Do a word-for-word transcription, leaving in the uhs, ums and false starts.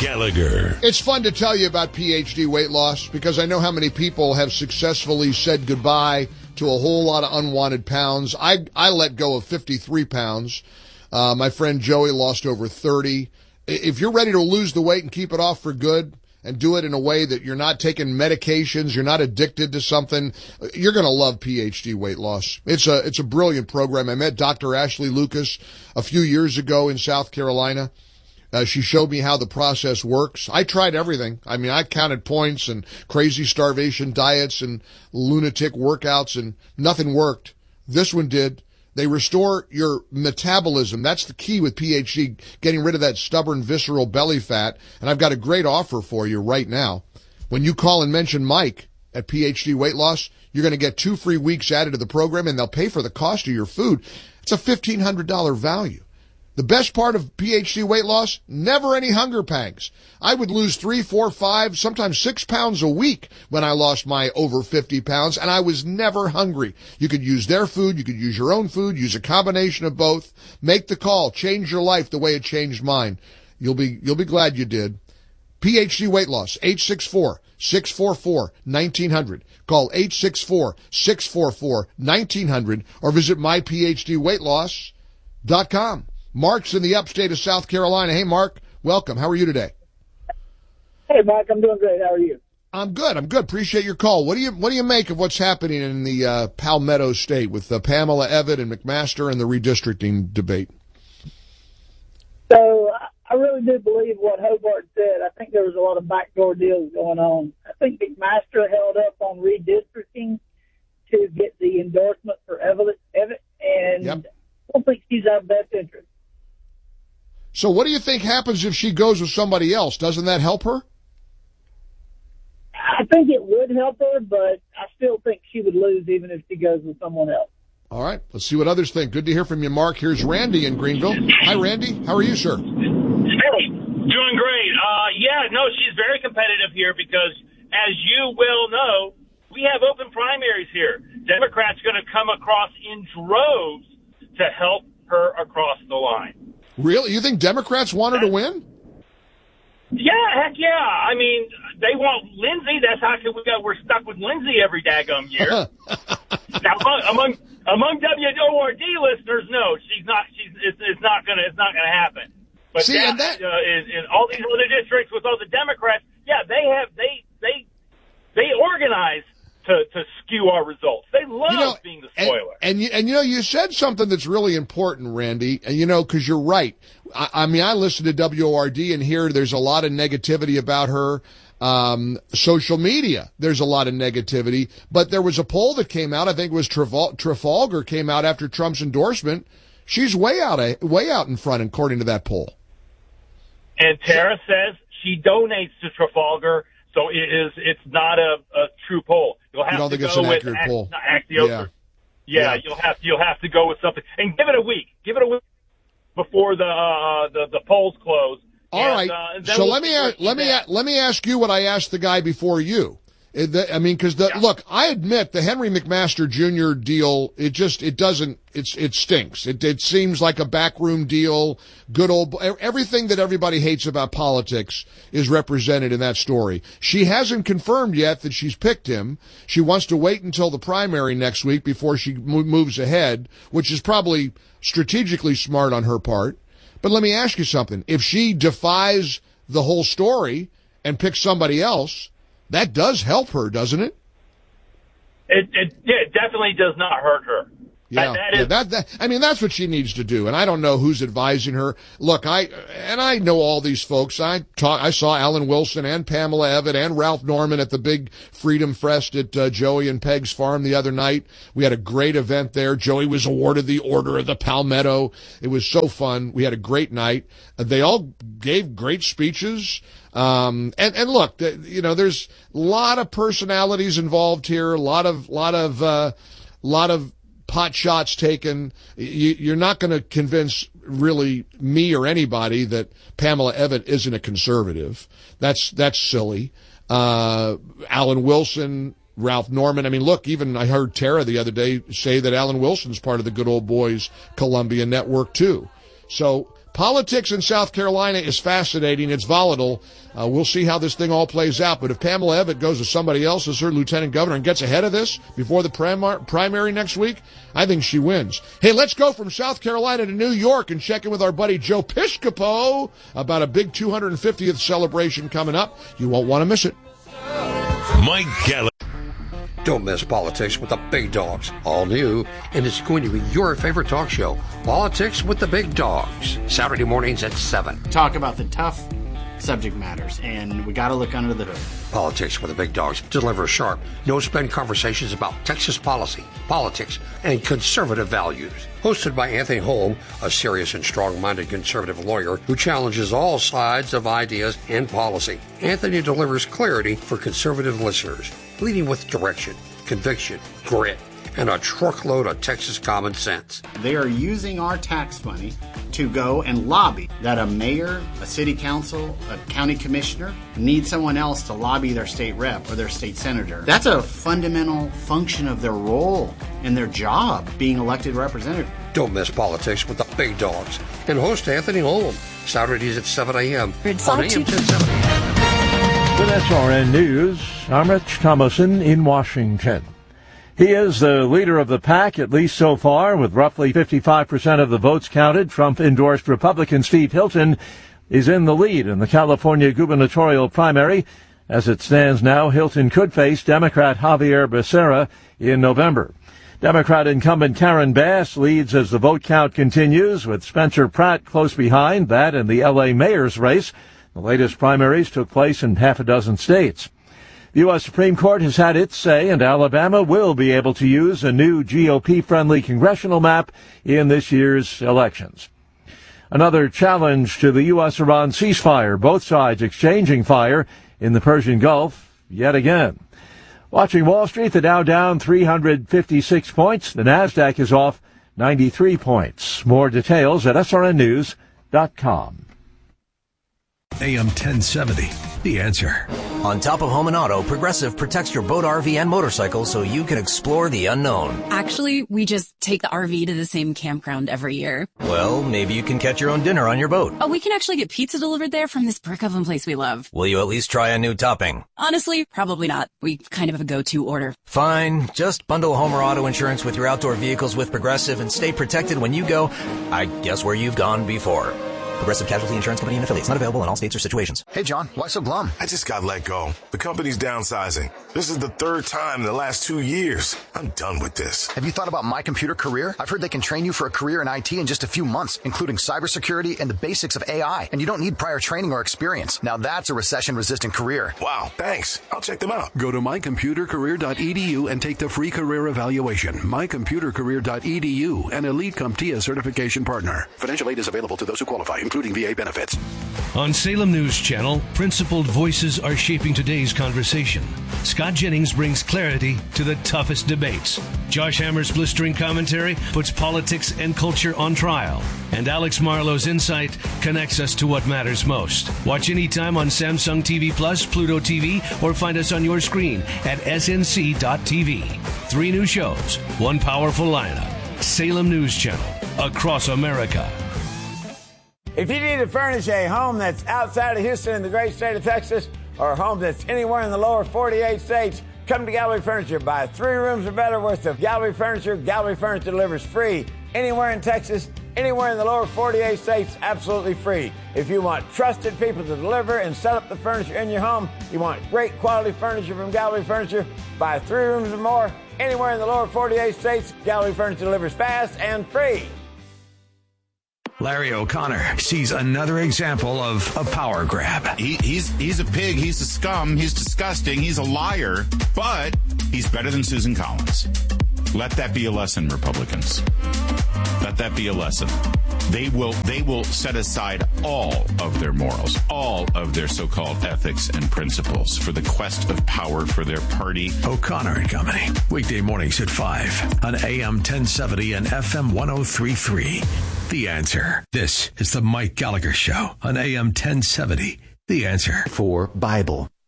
Gallagher. It's fun to tell you about P H D weight loss because I know how many people have successfully said goodbye to a whole lot of unwanted pounds. I I let go of fifty-three pounds. Uh, my friend Joey lost over thirty. If you're ready to lose the weight and keep it off for good and do it in a way that you're not taking medications, you're not addicted to something, you're going to love P H D weight loss. It's a, it's a brilliant program. I met Doctor Ashley Lucas a few years ago in South Carolina. Uh, she showed me how the process works. I tried everything. I mean, I counted points and crazy starvation diets and lunatic workouts and nothing worked. This one did. They restore your metabolism. That's the key with P H D, getting rid of that stubborn, visceral belly fat. And I've got a great offer for you right now. When you call and mention Mike at P H D Weight Loss, you're going to get two free weeks added to the program, and they'll pay for the cost of your food. It's a fifteen hundred dollars value. The best part of P H D weight loss, never any hunger pangs. I would lose three, four, five, sometimes six pounds a week when I lost my over fifty pounds, and I was never hungry. You could use their food, you could use your own food, use a combination of both. Make the call, change your life the way it changed mine. You'll be, you'll be glad you did. P H D weight loss, eight six four, six four four, one nine zero zero. Call eight six four, six four four, one nine zero zero or visit my p h d weight loss dot com. Mark's in the upstate of South Carolina. Hey, Mark, welcome. How are you today? Hey, Mike, I'm doing great. How are you? I'm good. I'm good. Appreciate your call. What do you What do you make of what's happening in the uh, Palmetto State with uh, Pamela Evatt and McMaster and the redistricting debate? So I really do believe what Hobart said. I think there was a lot of backdoor deals going on. I think McMaster held up on redistricting to get the endorsement for Evatt, Evatt and yep. I don't think she's our best interest. So what do you think happens if she goes with somebody else? Doesn't that help her? I think it would help her, but I still think she would lose even if she goes with someone else. All right. Let's see what others think. Good to hear from you, Mark. Here's Randy in Greenville. Hi, Randy. How are you, sir? Hey, doing great. Uh, yeah, no, she's very competitive here because, as you well know, we have open primaries here. Democrats going to come across in droves to help her across the line. Really? You think Democrats want her to win? Yeah, heck yeah. I mean, they want Lindsay. That's how come we got, we're stuck with Lindsay every daggum year. Now, among, among among W O R D listeners, no, she's not. She's it's, it's not gonna it's not gonna happen. But See, that, and that... Uh, in, in all these other districts with all the Democrats, yeah, they have they they they organize to to skew our results. They love you know, being the spoiler. And, and you and you know you said something that's really important, Randy. And you know, because you're right. I, I mean, I listen to W O R D and hear there's a lot of negativity about her. Um, social media, there's a lot of negativity. But there was a poll that came out. I think it was Trafal- Trafalgar came out after Trump's endorsement. She's way out way out in front, according to that poll. And Tara says she donates to Trafalgar, so it is it's not a, a true poll. You'll have you don't to think it's go an with accurate act, poll? Axios. Yeah. Yeah, yeah, you'll have you'll have to go with something, and give it a week. Give it a week before the uh, the the polls close. All and, right. Uh, so we'll let me ask, let me at. let me ask you what I asked the guy before you. I mean, because the Yeah. look, I admit the Henry McMaster Junior deal. It just it doesn't. It's it stinks. It it seems like a backroom deal. Good old everything that everybody hates about politics is represented in that story. She hasn't confirmed yet that she's picked him. She wants to wait until the primary next week before she moves ahead, which is probably strategically smart on her part. But let me ask you something. If she defies the whole story and picks somebody else, that does help her, doesn't it? It, it, yeah, it definitely does not hurt her. Yeah, that, that yeah is, that, that, I mean, that's what she needs to do. And I don't know who's advising her. Look, I, and I know all these folks. I talk, I saw Alan Wilson and Pamela Evatt and Ralph Norman at the big Freedom Fest at uh, Joey and Peg's farm the other night. We had a great event there. Joey was awarded the Order of the Palmetto. It was so fun. We had a great night. Uh, they all gave great speeches. Um, and, and look, you know, there's a lot of personalities involved here, a lot of, lot of, uh, lot of, pot shots taken. You, you're not going to convince really me or anybody that Pamela Evatt isn't a conservative. That's that's silly. Uh, Alan Wilson, Ralph Norman. I mean, look, even I heard Tara the other day say that Alan Wilson's part of the Good Old Boys Columbia Network too. So Politics in South Carolina is fascinating. It's volatile. Uh, we'll see how this thing all plays out. But if Pamela Ebbett goes to somebody else as her lieutenant governor and gets ahead of this before the prim- primary next week, I think she wins. Hey, let's go from South Carolina to New York and check in with our buddy Joe Piscopo about a big two hundred fiftieth celebration coming up. You won't want to miss it. Mike Gallagher. Don't miss Politics with the Big Dogs. All new, and it's going to be your favorite talk show, Politics with the Big Dogs. Saturday mornings at seven. Talk about the tough subject matters, and we got to look under the hood. Politics with the Big Dogs delivers sharp, no-spin conversations about Texas policy, politics, and conservative values. Hosted by Anthony Holm, a serious and strong-minded conservative lawyer who challenges all sides of ideas and policy. Anthony delivers clarity for conservative listeners, leading with direction, conviction, grit, and a truckload of Texas common sense. They are using our tax money to go and lobby that a mayor, a city council, a county commissioner need someone else to lobby their state rep or their state senator. That's a fundamental function of their role and their job, being elected representative. Don't miss Politics with the Big Dogs and host Anthony Holm, Saturdays at seven a.m. on A M ten seventy. With S R N News, I'm Rich Thomason in Washington. He is the leader of the pack, at least so far, with roughly fifty-five percent of the votes counted. Trump-endorsed Republican Steve Hilton is in the lead in the California gubernatorial primary. As it stands now, Hilton could face Democrat Javier Becerra in November. Democrat incumbent Karen Bass leads as the vote count continues, with Spencer Pratt close behind, that in the L A mayor's race. The latest primaries took place in half a dozen states. The U S Supreme Court has had its say, and Alabama will be able to use a new G O P-friendly congressional map in this year's elections. Another challenge to the U S-Iran ceasefire, both sides exchanging fire in the Persian Gulf yet again. Watching Wall Street, the Dow down three hundred fifty-six points. The NASDAQ is off ninety-three points. More details at S R N news dot com. A M ten seventy, The Answer. On top of home and auto, Progressive protects your boat, R V, and motorcycle so you can explore the unknown. Actually, we just take the R V to the same campground every year. Well, maybe you can catch your own dinner on your boat. Oh, we can actually get pizza delivered there from this brick oven place we love. Will you at least try a new topping? Honestly, probably not. We kind of have a go-to order. Fine. Just bundle home or auto insurance with your outdoor vehicles with Progressive and stay protected when you go, I guess, where you've gone before. Progressive Casualty Insurance Company and affiliates. Not available in all states or situations. Hey, John, why so glum? I just got let go. The company's downsizing. This is the third time in the last two years. I'm done with this. Have you thought about My Computer Career? I've heard they can train you for a career in I T in just a few months, including cybersecurity and the basics of A I. And you don't need prior training or experience. Now that's a recession-resistant career. Wow, thanks. I'll check them out. Go to my computer career dot e d u and take the free career evaluation. my computer career dot e d u, an elite CompTIA certification partner. Financial aid is available to those who qualify, including V A benefits. On Salem News Channel, principled voices are shaping today's conversation. Scott Jennings brings clarity to the toughest debates. Josh Hammer's blistering commentary puts politics and culture on trial. And Alex Marlowe's insight connects us to what matters most. Watch anytime on Samsung T V Plus, Pluto T V, or find us on your screen at S N C dot T V. Three new shows, one powerful lineup. Salem News Channel, across America. If you need to furnish a home that's outside of Houston in the great state of Texas, or a home that's anywhere in the lower forty-eight states, come to Gallery Furniture. Buy three rooms or better worth of Gallery Furniture. Gallery Furniture delivers free anywhere in Texas, anywhere in the lower forty-eight states, absolutely free. If you want trusted people to deliver and set up the furniture in your home, you want great quality furniture from Gallery Furniture, buy three rooms or more anywhere in the lower forty-eight states. Gallery Furniture delivers fast and free. Larry O'Connor sees another example of a power grab. He, he's he's a pig. He's a scum. He's disgusting. He's a liar. But he's better than Susan Collins. Let that be a lesson, Republicans. Let that be a lesson. They will they will set aside all of their morals, all of their so-called ethics and principles for the quest of power for their party. O'Connor and Company, weekday mornings at five on A M ten seventy and F M one oh three point three. The Answer. This is the Mike Gallagher Show on A M ten seventy. The Answer. For Bible.